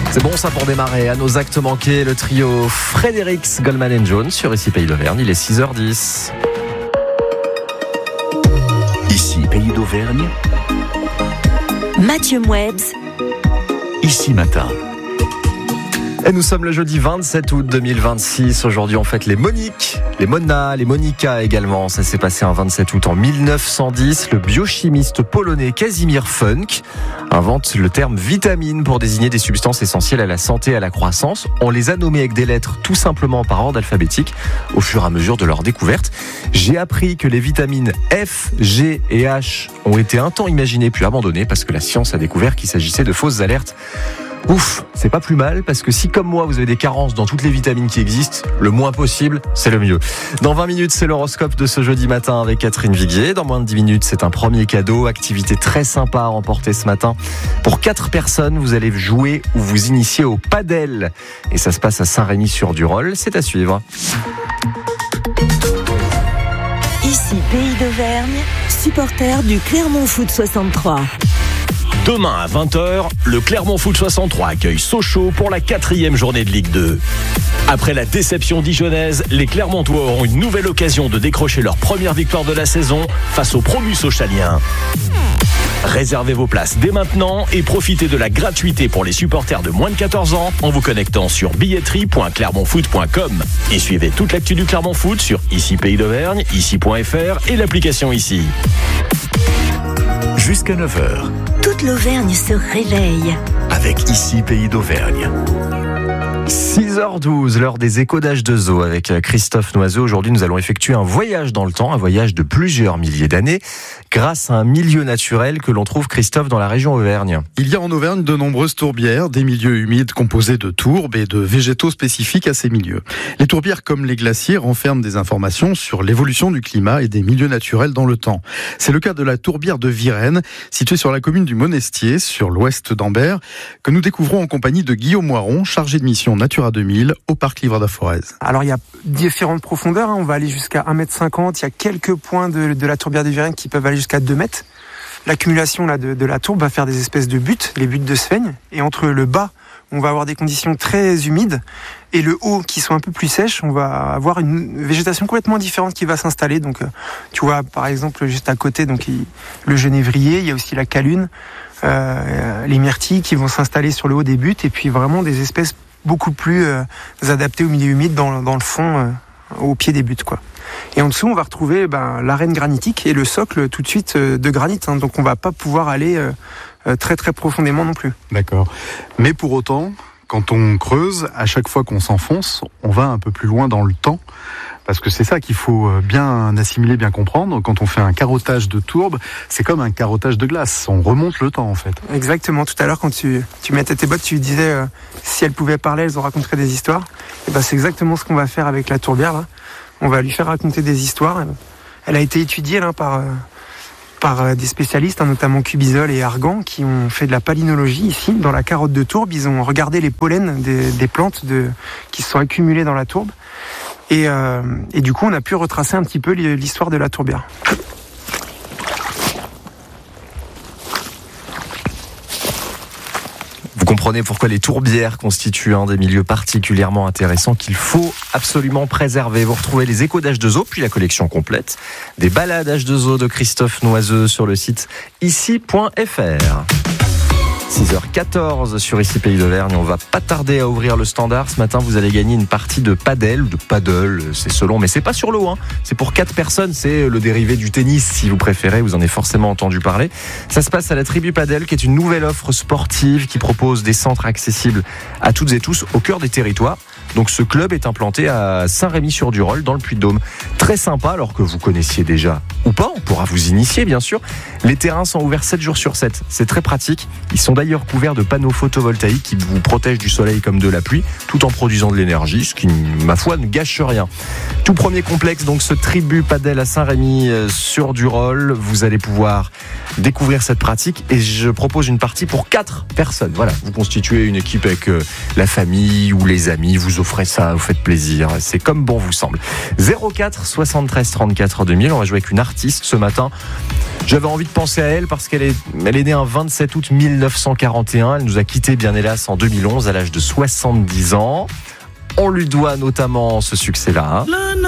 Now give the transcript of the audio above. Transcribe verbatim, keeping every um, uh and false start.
C'est bon ça pour démarrer. À nos actes manqués, le trio Fredericks, Goldman and Jones sur Ici Pays d'Auvergne. Il est six heures dix. Ici Pays d'Auvergne. Mathieu Mouebs. Ici Matin. Et nous sommes le jeudi vingt-sept août deux mille vingt-six. Aujourd'hui, on fête les Monique, les Mona, les Monika également. Ça s'est passé un vingt-sept août en mille neuf cent dix. Le biochimiste polonais Casimir Funk invente le terme vitamine pour désigner des substances essentielles à la santé et à la croissance. On les a nommées avec des lettres tout simplement par ordre alphabétique au fur et à mesure de leur découverte. J'ai appris que les vitamines F, G et H ont été un temps imaginées puis abandonnées parce que la science a découvert qu'il s'agissait de fausses alertes. Ouf, c'est pas plus mal parce que si comme moi vous avez des carences dans toutes les vitamines qui existent, le moins possible, c'est le mieux. Dans vingt minutes, c'est l'horoscope de ce jeudi matin avec Catherine Viguier. Dans moins de dix minutes, c'est un premier cadeau, activité très sympa à remporter ce matin. Pour quatre personnes, vous allez jouer ou vous initier au padel. Et ça se passe à Saint-Rémy-sur-Durolle, c'est à suivre. Ici Pays d'Auvergne, supporter du Clermont Foot soixante-trois. Demain à vingt heures, le Clermont Foot soixante-trois accueille Sochaux pour la quatrième journée de Ligue deux. Après la déception dijonnaise, les Clermontois auront une nouvelle occasion de décrocher leur première victoire de la saison face aux promus sochaliens. Réservez vos places dès maintenant et profitez de la gratuité pour les supporters de moins de quatorze ans en vous connectant sur billetterie point clermontfoot point com. Et suivez toute l'actu du Clermont Foot sur Ici Pays d'Auvergne, ici point f r et l'application Ici. Jusqu'à neuf heures. Toute l'Auvergne se réveille. Avec Ici Pays d'Auvergne. six heures douze, l'heure des échos d'H deux O avec Christophe Noiseau. Aujourd'hui, nous allons effectuer un voyage dans le temps, un voyage de plusieurs milliers d'années, grâce à un milieu naturel que l'on trouve, Christophe, dans la région Auvergne. Il y a en Auvergne de nombreuses tourbières, des milieux humides composés de tourbes et de végétaux spécifiques à ces milieux. Les tourbières, comme les glaciers, renferment des informations sur l'évolution du climat et des milieux naturels dans le temps. C'est le cas de la tourbière de Virène, située sur la commune du Monestier, sur l'ouest d'Ambert, que nous découvrons en compagnie de Guillaume Moiron, chargé de mission Natura deux mille au parc Livre-d'Aforez. Alors il y a différentes profondeurs, hein. On va aller jusqu'à un mètre cinquante, il y a quelques points de, de la tourbière de Virène qui peuvent aller jusqu'à deux mètres. L'accumulation là, de, de la tourbe va faire des espèces de buttes, les buttes de Sveigne, et entre le bas, on va avoir des conditions très humides, et le haut qui sont un peu plus sèches, on va avoir une végétation complètement différente qui va s'installer. Donc tu vois par exemple juste à côté donc, il, le genévrier, il y a aussi la calune, euh, les myrtilles qui vont s'installer sur le haut des buttes, et puis vraiment des espèces beaucoup plus euh, adaptées au milieu humide dans, dans le fond, euh, au pied des buttes, quoi. Et en dessous, on va retrouver ben, l'arène granitique et le socle tout de suite euh, de granit. Hein, donc on va pas pouvoir aller euh, euh, très très profondément non plus. D'accord. Mais pour autant, quand on creuse, à chaque fois qu'on s'enfonce, on va un peu plus loin dans le temps. Parce que c'est ça qu'il faut bien assimiler, bien comprendre. Quand on fait un carottage de tourbe, c'est comme un carottage de glace. On remonte le temps, en fait. Exactement. Tout à l'heure, quand tu, tu mettais tes bottes, tu disais euh, si elles pouvaient parler, elles en raconteraient des histoires. Et ben, c'est exactement ce qu'on va faire avec la tourbière, là. On va lui faire raconter des histoires. Elle a été étudiée là, par, euh, par des spécialistes, hein, notamment Cubizol et Argan, qui ont fait de la palynologie ici, dans la carotte de tourbe. Ils ont regardé les pollens des, des plantes de, qui se sont accumulées dans la tourbe. Et, euh, et du coup, on a pu retracer un petit peu l'histoire de la tourbière. Vous comprenez pourquoi les tourbières constituent un des milieux particulièrement intéressants qu'il faut absolument préserver. Vous retrouvez les échos d'H deux O, puis la collection complète des balades H deux O de Christophe Noiseux sur le site ici point f r. six heures quatorze sur Ici Pays d'Auvergne. On va pas tarder à ouvrir le standard. Ce matin, vous allez gagner une partie de padel, de paddle, c'est selon, mais c'est pas sur l'eau, hein. C'est pour quatre personnes, c'est le dérivé du tennis, si vous préférez. Vous en avez forcément entendu parler. Ça se passe à la Tribu Padel, qui est une nouvelle offre sportive qui propose des centres accessibles à toutes et tous au cœur des territoires. Donc ce club est implanté à Saint-Rémy-sur-Durolle, dans le Puy-de-Dôme. Très sympa, alors que vous connaissiez déjà ou pas, on pourra vous initier bien sûr. Les terrains sont ouverts sept jours sur sept, c'est très pratique. Ils sont d'ailleurs couverts de panneaux photovoltaïques qui vous protègent du soleil comme de la pluie, tout en produisant de l'énergie, ce qui, ma foi, ne gâche rien. Tout premier complexe, donc ce Tribu Padel à Saint-Rémy-sur-Durolle. Vous allez pouvoir découvrir cette pratique et je propose une partie pour quatre personnes. Voilà, vous constituez une équipe avec euh, la famille ou les amis, vous offrez ça, vous faites plaisir, c'est comme bon vous semble. zéro quatre soixante-treize trente-quatre deux mille, on va jouer avec une artiste ce matin. J'avais envie de penser à elle parce qu'elle est, elle est née un vingt-sept août mille neuf cent cent quarante et un. Elle nous a quittés bien hélas en deux mille onze à l'âge de soixante-dix ans. On lui doit notamment ce succès-là. Hein.